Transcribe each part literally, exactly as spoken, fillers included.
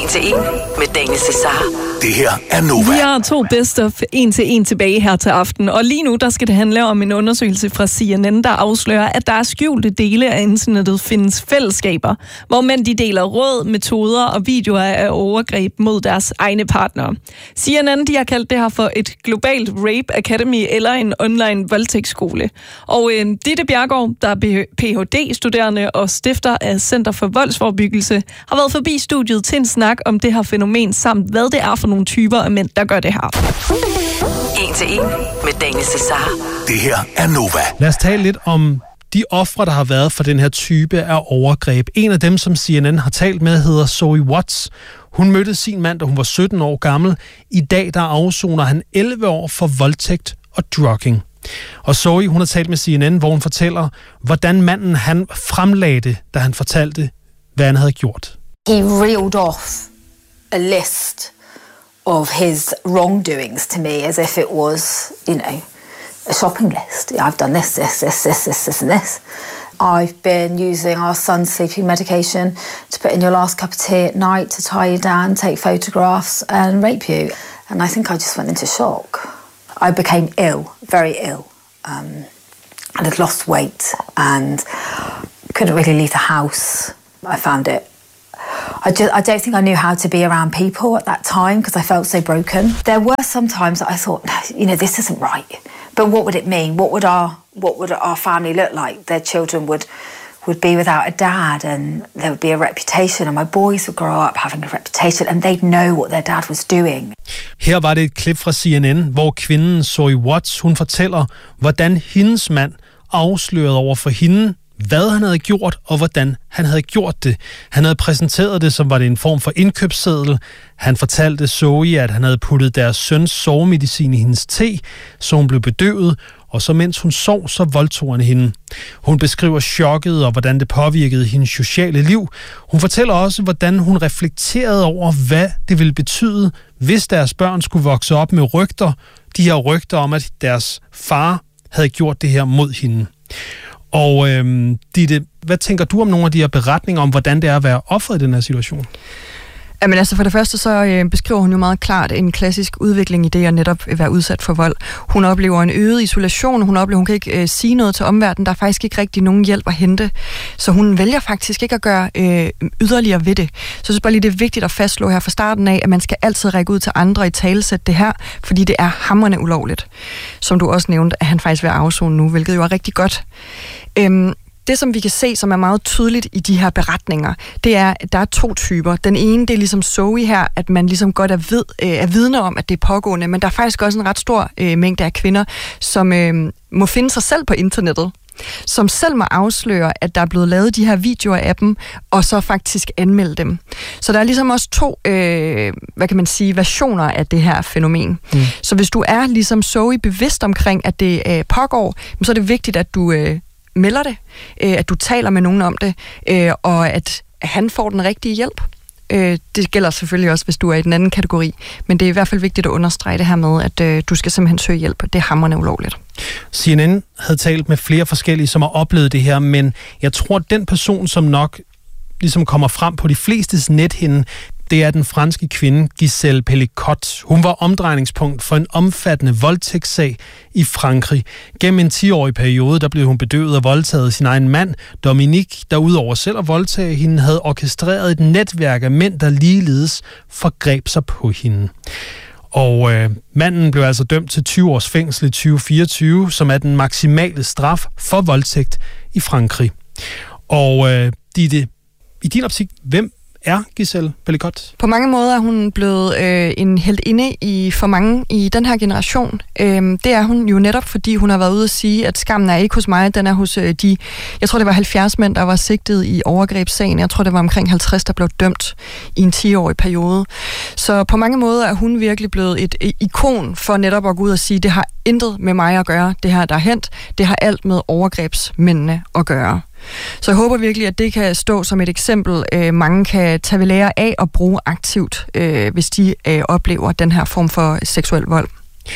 til en med Daniel Cesar. Det her er Nova. Vi har to best of en til en tilbage her til aften, og lige nu der skal det handle om en undersøgelse fra C N N, der afslører, at der er skjulte dele af internettet findes fællesskaber, hvor mænd de deler råd, metoder og videoer af overgreb mod deres egne partnere. C N N de har kaldt det her for et globalt rape academy eller en online voldtægtsskole. Og øh, Ditte Bjergård, der er P H D-studerende og stifter af Center for Voldsforebyggelse, har været forbi studiet til en snak om det her fænomen, samt hvad det er for nogle typer af mænd, der gør det her. En til en med Daniel Cesar. Det her er Nova. Lad os tale lidt om de ofre, der har været for den her type af overgreb. En af dem, som C N N har talt med, hedder Zoe Watts. Hun mødte sin mand, da hun var sytten år gammel. I dag der afsoner han elleve år for voldtægt og drugging. Og Zoe, hun har talt med C N N, hvor hun fortæller, hvordan manden han fremlagde det, da han fortalte, hvad han havde gjort. He reeled off a list of his wrongdoings to me as if it was, you know, a shopping list. I've done this, this, this, this, this, this, and this. I've been using our son's sleeping medication to put in your last cup of tea at night, to tie you down, take photographs, and rape you. And I think I just went into shock. I became ill, very ill, um, and had lost weight and couldn't really leave the house. I found it. I, just, I don't think I knew how to be around people at that time because I felt so broken. There were some times that I thought, you know, this isn't right. But what would it mean? What would our what would our family look like? Their children would would be without a dad, and there would be a reputation, and my boys would grow up having a reputation, and they'd know what their dad was doing. Her var det et klip fra C N N, hvor kvinden Zoe Watts, hun fortæller, hvordan hendes mand afslørede over for hende, hvad han havde gjort, og hvordan han havde gjort det. Han havde præsenteret det, som var det en form for indkøbsseddel. Han fortalte Zoe, at han havde puttet deres søns sovemedicin i hendes te, så hun blev bedøvet, og så mens hun sov, så voldtog han hende. Hun beskriver chokket og hvordan det påvirkede hendes sociale liv. Hun fortæller også, hvordan hun reflekterede over, hvad det ville betyde, hvis deres børn skulle vokse op med rygter. De her rygter om, at deres far havde gjort det her mod hende. Og øhm, Ditte, hvad tænker du om nogle af de her beretninger om, hvordan det er at være offer i den her situation? Jamen altså for det første så øh, beskriver hun jo meget klart en klassisk udvikling i det at netop være udsat for vold. Hun oplever en øget isolation, hun oplever, hun kan ikke øh, sige noget til omverdenen, der er faktisk ikke rigtig nogen hjælp at hente, så hun vælger faktisk ikke at gøre øh, yderligere ved det. Så jeg synes bare lige, det er vigtigt at fastslå her fra starten af, at man skal altid række ud til andre i talesæt det her, fordi det er hamrende ulovligt. Som du også nævnte, at han faktisk vil afzone nu, hvilket jo er rigtig godt. Øhm, Det, som vi kan se, som er meget tydeligt i de her beretninger, det er, at der er to typer. Den ene, det er ligesom Zoe her, at man ligesom godt er, ved, øh, er vidne om, at det er pågående, men der er faktisk også en ret stor øh, mængde af kvinder, som øh, må finde sig selv på internettet, som selv må afsløre, at der er blevet lavet de her videoer af dem, og så faktisk anmelde dem. Så der er ligesom også to, øh, hvad kan man sige, versioner af det her fænomen. Mm. Så hvis du er ligesom Zoe bevidst omkring, at det øh, pågår, så er det vigtigt, at du øh, melder det, øh, at du taler med nogen om det, øh, og at han får den rigtige hjælp. Øh, det gælder selvfølgelig også, hvis du er i den anden kategori, men det er i hvert fald vigtigt at understrege det her med, at øh, du skal simpelthen søge hjælp. Det er hamrende ulovligt. C N N havde talt med flere forskellige, som har oplevet det her, men jeg tror, at den person, som nok ligesom kommer frem på de flestes nethinde, det er den franske kvinde Gisèle Pelicot. Hun var omdrejningspunkt for en omfattende voldtægtssag i Frankrig. Gennem en ti-årig periode, der blev hun bedøvet og voldtaget af sin egen mand, Dominique, der udover selv at voldtage hende, havde orkestreret et netværk af mænd, der ligeledes forgreb sig på hende. Og øh, manden blev altså dømt til tyve års fængsel i tyve fireogtyve, som er den maksimale straf for voldtægt i Frankrig. Og øh, Ditte, i din optik, hvem er Gisèle Pelicot? På mange måder er hun blevet øh, en heltinde i for mange i den her generation. Øh, det er hun jo netop, fordi hun har været ude at sige, at skammen er ikke hos mig, den er hos øh, de, jeg tror det var halvfjerds mænd, der var sigtet i overgrebssagen. Jeg tror det var omkring halvtreds, der blev dømt i en ti-årig periode. Så på mange måder er hun virkelig blevet et øh, ikon for netop at gå ud og sige, det har intet med mig at gøre, det her der er hent, det har alt med overgrebsmændene at gøre. Så jeg håber virkelig, at det kan stå som et eksempel, øh, mange kan tage ved lære af og bruge aktivt, øh, hvis de øh, oplever den her form for seksuel vold.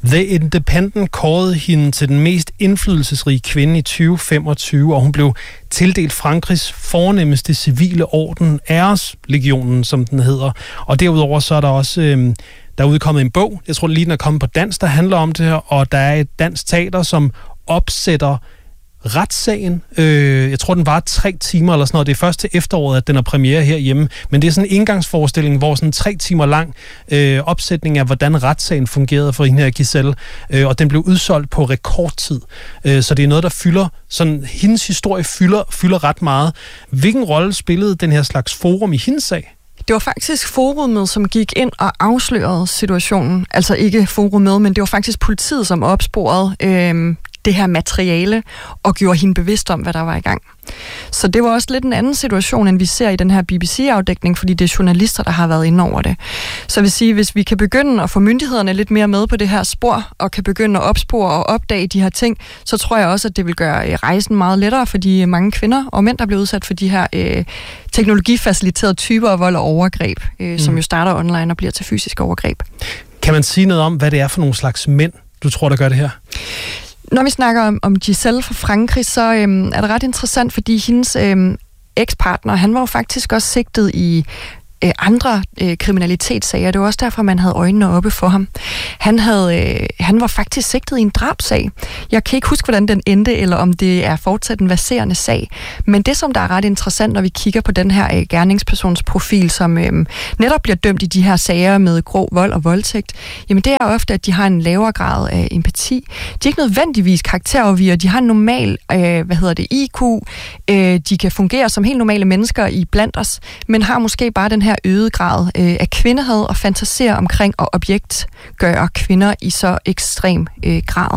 The Independent kårede hende til den mest indflydelsesrige kvinde i tyve femogtyve, og hun blev tildelt Frankrigs fornemmeste civile orden, Æreslegionen, som den hedder. Og derudover så er der også øh, der er udkommet en bog, jeg tror lige den er kommet på dansk, der handler om det her, og der er et dansk teater, som opsætter retssagen. Øh, jeg tror, den var tre timer eller sådan noget. Det er først til efteråret, at den er premiere herhjemme. Men det er sådan en indgangsforestilling, hvor sådan en tre timer lang øh, opsætning af, hvordan retssagen fungerede for hende her Giselle. Øh, og den blev udsolgt på rekordtid. Øh, så det er noget, der fylder, sådan hendes historie fylder, fylder ret meget. Hvilken rolle spillede den her slags forum i hendes sag? Det var faktisk forumet, som gik ind og afslørede situationen. Altså ikke forumet, men det var faktisk politiet, som opsporede øh, det her materiale og gjorde hende bevidst om, hvad der var i gang. Så det var også lidt en anden situation, end vi ser i den her B B C-afdækning, fordi det er journalister, der har været inde over det. Så jeg vil sige, hvis vi kan begynde at få myndighederne lidt mere med på det her spor, og kan begynde at opspore og opdage de her ting, så tror jeg også, at det vil gøre rejsen meget lettere for de mange kvinder og mænd, der bliver udsat for de her øh, teknologifaciliterede typer af vold og overgreb, øh, mm. som jo starter online og bliver til fysiske overgreb. Kan man sige noget om, hvad det er for nogle slags mænd, du tror, der gør det her? Når vi snakker om, om Giselle fra Frankrig, så øhm, er det ret interessant, fordi hendes øhm, ekspartner, han var jo faktisk også sigtet i øh, andre øh, kriminalitetssager. Det var også derfor, man havde øjnene oppe for ham. Han, havde, øh, han var faktisk sigtet i en drabsag. Jeg kan ikke huske, hvordan den endte, eller om det er fortsat en verserende sag. Men det, som der er ret interessant, når vi kigger på den her øh, gerningspersons profil, som øh, netop bliver dømt i de her sager med grov vold og voldtægt, jamen det er ofte, at de har en lavere grad af empati. De er ikke nødvendigvis karakterafviger. De har en normal, øh, hvad hedder det, I Q. Øh, de kan fungere som helt normale mennesker i blandt os, men har måske bare den her øget grad øh, af kvindehed og fantaserer omkring at objektgøre kvinder i så ekstrem øh, grad.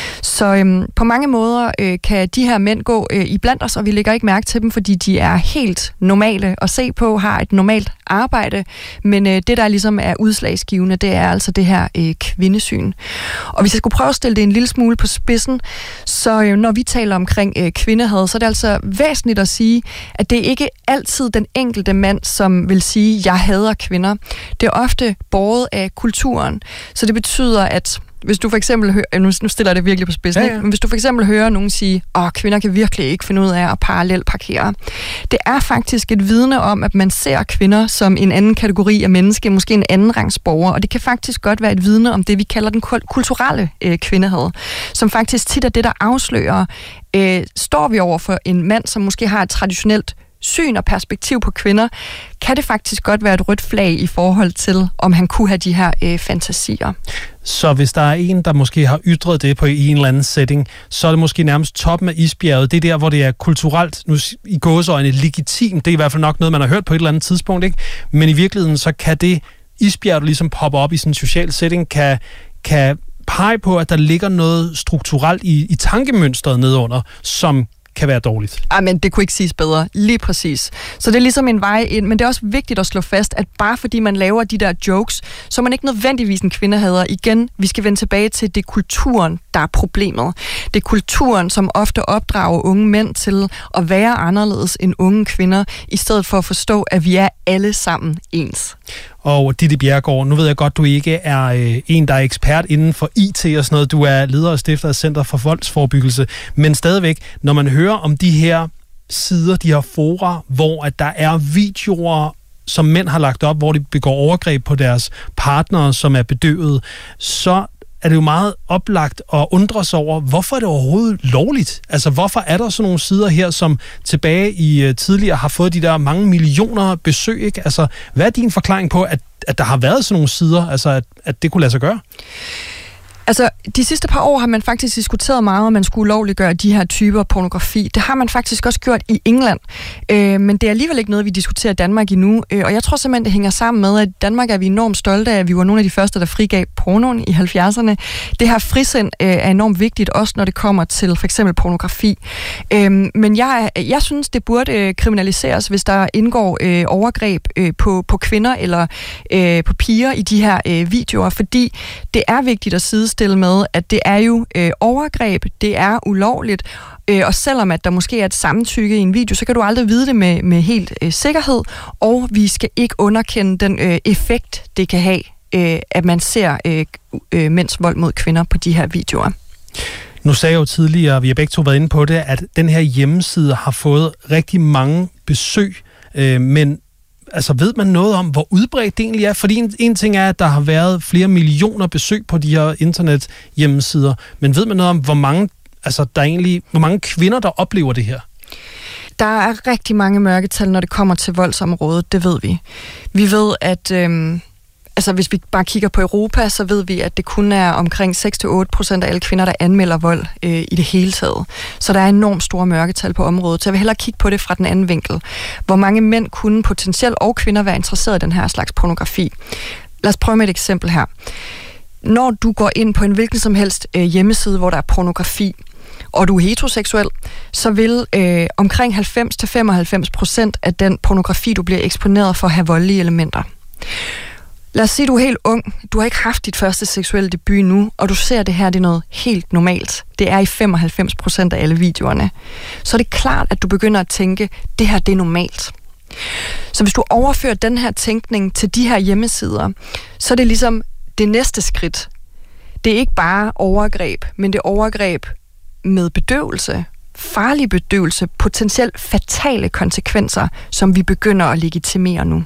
Så øh, på mange måder øh, kan de her mænd gå øh, i blandt os, og vi lægger ikke mærke til dem, fordi de er helt normale at se på, har et normalt arbejde, men øh, det, der ligesom er udslagsgivende, det er altså det her øh, kvindesyn. Og hvis jeg skulle prøve at stille det en lille smule på spidsen, så øh, når vi taler omkring øh, kvindehad, så er det altså væsentligt at sige, at det ikke altid den enkelte mand, som vil sige, jeg hader kvinder. Det er ofte båret af kulturen. Så det betyder, at hvis du for eksempel hører, nu, nu stiller jeg det virkelig på spidsen, ja, ja. Men hvis du for eksempel hører nogen sige, åh, kvinder kan virkelig ikke finde ud af at parallelparkere. Det er faktisk et vidne om, at man ser kvinder som en anden kategori af menneske, måske en anden rangs borger, og det kan faktisk godt være et vidne om det, vi kalder den kulturelle øh, kvindehad, som faktisk tit er det, der afslører, øh, står vi over for en mand, som måske har et traditionelt syn og perspektiv på kvinder, kan det faktisk godt være et rødt flag i forhold til, om han kunne have de her øh, fantasier. Så hvis der er en, der måske har ytret det på en eller anden setting, så er det måske nærmest toppen af isbjerget. Det er der, hvor det er kulturelt, nu i gåseøjne, legitimt. Det er i hvert fald nok noget, man har hørt på et eller andet tidspunkt, ikke? Men i virkeligheden, så kan det isbjerg, der ligesom popper op i sådan en social setting, kan, kan pege på, at der ligger noget strukturelt i, i tankemønstret nedunder, som kan være dårligt. Ej, men det kunne ikke siges bedre. Lige præcis. Så det er ligesom en vej ind, men det er også vigtigt at slå fast, at bare fordi man laver de der jokes, så er man ikke nødvendigvis en kvindehader. Igen, vi skal vende tilbage til, det kulturen, der er problemet. Det er kulturen, som ofte opdrager unge mænd til at være anderledes end unge kvinder, i stedet for at forstå, at vi er alle sammen ens. Og Ditte Bjerregaard, nu ved jeg godt, du ikke er øh, en, der er ekspert inden for I T og sådan noget. Du er leder og stifter af Center for Voldsforebyggelse. Men stadigvæk, når man hører om de her sider, de her fora, hvor at der er videoer, som mænd har lagt op, hvor de begår overgreb på deres partnere, som er bedøvet, så er det jo meget oplagt at undre sig over, hvorfor er det overhovedet lovligt? Altså, hvorfor er der sådan nogle sider her, som tilbage i uh, tidligere har fået de der mange millioner besøg, ikke? Altså, hvad er din forklaring på, at, at der har været sådan nogle sider, altså, at, at det kunne lade sig gøre? Altså, de sidste par år har man faktisk diskuteret meget, om man skulle lovliggøre de her typer pornografi. Det har man faktisk også gjort i England. Øh, men det er alligevel ikke noget, vi diskuterer i Danmark endnu. Øh, og jeg tror simpelthen, det hænger sammen med, at i Danmark er vi enormt stolte af, at vi var nogle af de første, der frigav pornoen i halvfjerdserne. Det her frisind øh, er enormt vigtigt, også når det kommer til for eksempel pornografi. Øh, men jeg, jeg synes, det burde øh, kriminaliseres, hvis der indgår øh, overgreb øh, på, på kvinder eller øh, på piger i de her øh, videoer, fordi det er vigtigt at sidestille med, at det er jo øh, overgreb, det er ulovligt, øh, og selvom at der måske er et samtykke i en video, så kan du aldrig vide det med, med helt øh, sikkerhed, og vi skal ikke underkende den øh, effekt, det kan have øh, at man ser øh, øh, mænds vold mod kvinder på de her videoer. Nu sagde jeg jo tidligere, vi har begge to været inde på det, at den her hjemmeside har fået rigtig mange besøg, øh, men altså, ved man noget om, hvor udbredt det egentlig er? Fordi en, en ting er, at der har været flere millioner besøg på de her internet hjemmesider, men ved man noget om, hvor mange, altså, der egentlig, hvor mange kvinder, der oplever det her? Der er rigtig mange mørketal, når det kommer til voldsområdet, det ved vi. Vi ved, at øhm, altså, hvis vi bare kigger på Europa, så ved vi, at det kun er omkring seks til otte procent af alle kvinder, der anmelder vold øh, i det hele taget. Så der er enormt store mørketal på området. Så jeg vil hellere kigge på det fra den anden vinkel. Hvor mange mænd kunne potentielt og kvinder være interesseret i den her slags pornografi? Lad os prøve med et eksempel her. Når du går ind på en hvilken som helst øh, hjemmeside, hvor der er pornografi, og du er heteroseksuel, så vil øh, omkring halvfems til femoghalvfems procent af den pornografi, du bliver eksponeret for, have voldelige elementer. Lad os sige, at du er helt ung, du har ikke haft dit første seksuelle debut nu, og du ser det her, det er noget helt normalt. Det er i femoghalvfems procent af alle videoerne. Så er det klart, at du begynder at tænke, det her, det er normalt. Så hvis du overfører den her tænkning til de her hjemmesider, så er det ligesom det næste skridt. Det er ikke bare overgreb, men det er overgreb med bedøvelse, farlig bedøvelse, potentielt fatale konsekvenser, som vi begynder at legitimere nu.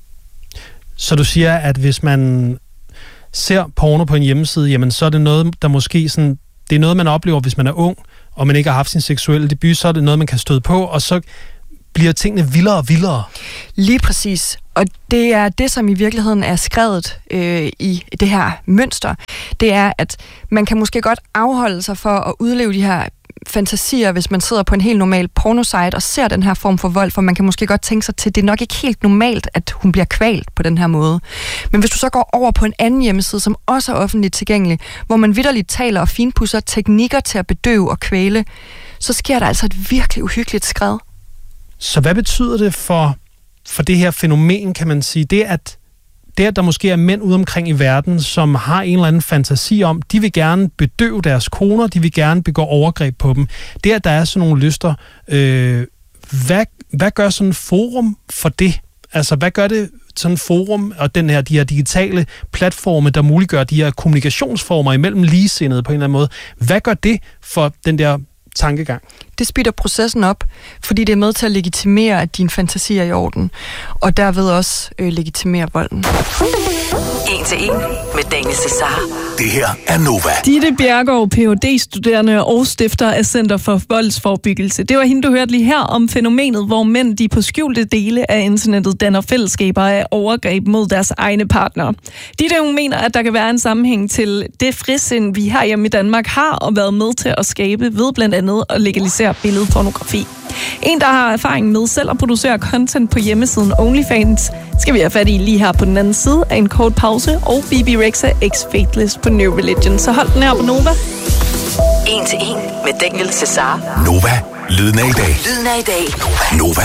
Så du siger, at hvis man ser porno på en hjemmeside, jamen så er det noget, der måske sådan, det er noget, man oplever, hvis man er ung, og man ikke har haft sin seksuelle debut, så er det noget, man kan støde på, og så bliver tingene vildere og vildere. Lige præcis. Og det er det, som i virkeligheden er skrevet øh, i det her mønster. Det er, at man kan måske godt afholde sig for at udleve de her fantasier, hvis man sidder på en helt normal pornosite og ser den her form for vold, for man kan måske godt tænke sig til, at det er nok ikke helt normalt, at hun bliver kvalt på den her måde. Men hvis du så går over på en anden hjemmeside, som også er offentligt tilgængelig, hvor man vitterligt taler og finpudser teknikker til at bedøve og kvæle, så sker der altså et virkelig uhyggeligt skred. Så hvad betyder det for, for det her fænomen, kan man sige? Det at, det, at der måske er mænd ude omkring i verden, som har en eller anden fantasi om, de vil gerne bedøve deres koner, de vil gerne begå overgreb på dem. Det, at der er sådan nogle lyster, øh, hvad, hvad gør sådan et forum for det? Altså, hvad gør det sådan et forum og den her, de her digitale platforme, der muliggør de her kommunikationsformer imellem ligesindede på en eller anden måde? Hvad gør det for den der tankegang? Det speeder processen op, fordi det er med til at legitimere, at din fantasi er i orden, og derved også øh, legitimere volden. En til en med Daniel Cesar. Det her er Nova. Ditte Bjergård, P H D-studerende og stifter af Center for Voldsforebyggelse. Det var hende, du hørte lige her om fænomenet, hvor mænd de på skjulte dele af internettet danner fællesskaber af overgreb mod deres egne partnere. Ditte, hun mener, at der kan være en sammenhæng til det frisind, vi her hjemme i Danmark har og været med til at skabe ved blandt andet at legalisere billedpornografi. En, der har erfaring med selv at producere content på hjemmesiden OnlyFans, skal vi have fat i lige her på den anden side af en kort pause, og B B Rexa X Fateless på New Religion. Så hold den her på Nova. En til en med Daniel Cesar. Nova. Lyden af i dag. Lyden af i dag. Nova.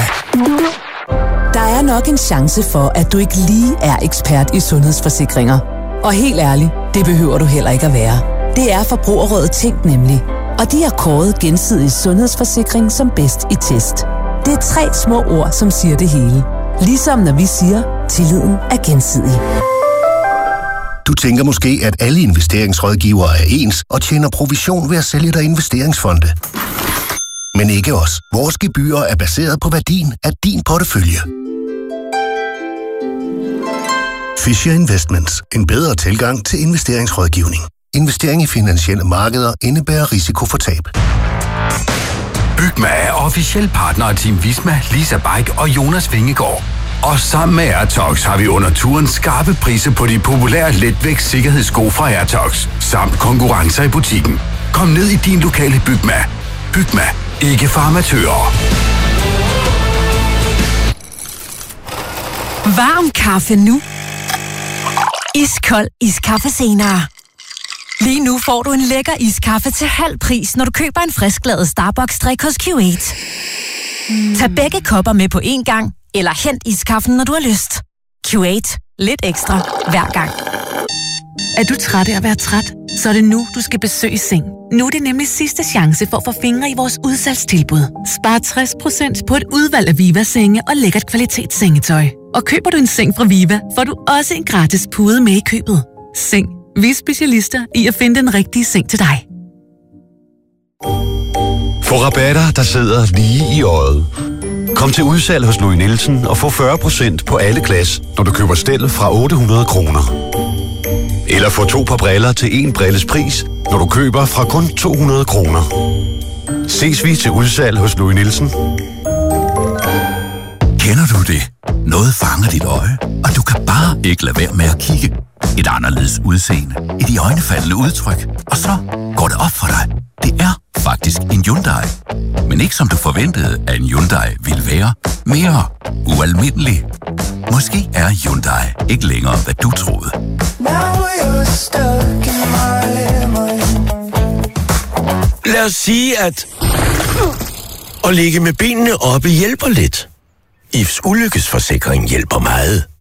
Der er nok en chance for, at du ikke lige er ekspert i sundhedsforsikringer. Og helt ærligt, det behøver du heller ikke at være. Det er Forbrugerrådet Tænk nemlig. Og de har kåret gensidig sundhedsforsikring som bedst i test. Det er tre små ord, som siger det hele. Ligesom når vi siger, tilliden er gensidig. Du tænker måske, at alle investeringsrådgivere er ens og tjener provision ved at sælge dig investeringsfonde. Men ikke os. Vores gebyrer er baseret på værdien af din portefølje. Fisher Investments. En bedre tilgang til investeringsrådgivning. Investering i finansielle markeder indebærer risiko for tab. Bygma er officiel partner af Team Visma, Lisa Bike og Jonas Vingegaard. Og sammen med Airtox har vi under turen skarpe priser på de populære letvægts sikkerhedssko fra Airtox, samt konkurrencer i butikken. Kom ned i din lokale Bygma. Bygma. Ikke for amatører. Varm kaffe nu. Iskold iskaffe senere. Lige nu får du en lækker iskaffe til halv pris, når du køber en frisklavet Starbucks-drik hos Q otte. Mm. Tag begge kopper med på én gang, eller hent iskaffen, når du har lyst. Q otte. Lidt ekstra hver gang. Er du træt af at være træt? Så er det nu, du skal besøge Seng. Nu er det nemlig sidste chance for at få fingre i vores udsalgstilbud. Spar tres procent på et udvalg af Viva-senge og lækkert kvalitetssengetøj. Og køber du en seng fra Viva, får du også en gratis pude med i købet. Seng. Vi er specialister i at finde den rigtige seng til dig. Få rabatter, der sidder lige i øjet. Kom til udsalg hos Louis Nielsen og få fyrre procent på alle glas, når du køber stel fra otte hundrede kroner. Eller få to par briller til en brilles pris, når du køber fra kun to hundrede kroner. Ses vi til udsalg hos Louis Nielsen. Kender du det? Noget fanger dit øje, og du kan bare ikke lade være med at kigge. Et anderledes udseende, et iøjnefaldende udtryk, og så går det op for dig. Det er faktisk en Hyundai. Men ikke som du forventede, at en Hyundai ville være. Mere ualmindelig. Måske er Hyundai ikke længere, hvad du troede. Lad os sige, at at ligge med benene oppe hjælper lidt. I F S ulykkesforsikring hjælper meget.